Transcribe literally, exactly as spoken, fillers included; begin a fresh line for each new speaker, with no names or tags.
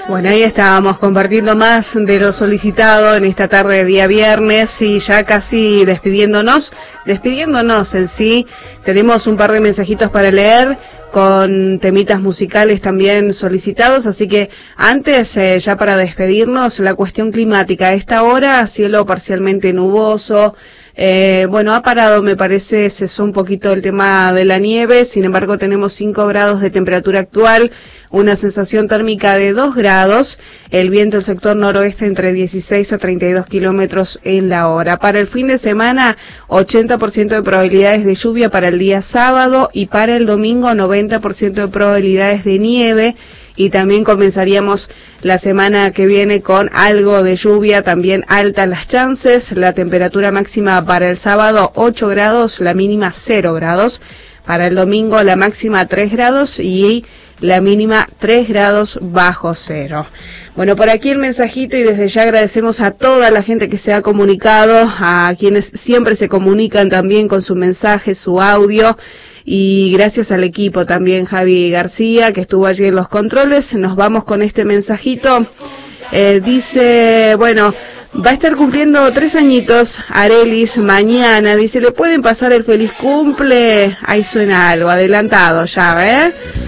Bueno, ahí estábamos compartiendo más de lo solicitado en esta tarde de día viernes y ya casi despidiéndonos, despidiéndonos en sí, tenemos un par de mensajitos para leer con temitas musicales también solicitados, así que antes, eh, ya para despedirnos, la cuestión climática. A esta hora, cielo parcialmente nuboso. Eh, bueno, ha parado, me parece, cesó un poquito el tema de la nieve, sin embargo tenemos cinco grados de temperatura actual, una sensación térmica de dos grados, el viento del sector noroeste entre dieciséis a treinta y dos kilómetros en la hora. Para el fin de semana, ochenta por ciento de probabilidades de lluvia para el día sábado y para el domingo noventa por ciento de probabilidades de nieve. Y también comenzaríamos la semana que viene con algo de lluvia, también altas las chances. La temperatura máxima para el sábado ocho grados, la mínima cero grados. Para el domingo la máxima tres grados y la mínima tres grados bajo cero. Bueno, por aquí el mensajito y desde ya agradecemos a toda la gente que se ha comunicado, a quienes siempre se comunican también con su mensaje, su audio. Y gracias al equipo también, Javi García, que estuvo allí en los controles. Nos vamos con este mensajito. Eh, dice, bueno, va a estar cumpliendo tres añitos Arelis mañana. Dice, ¿le pueden pasar el feliz cumple? Ahí suena algo, adelantado ya, ¿eh?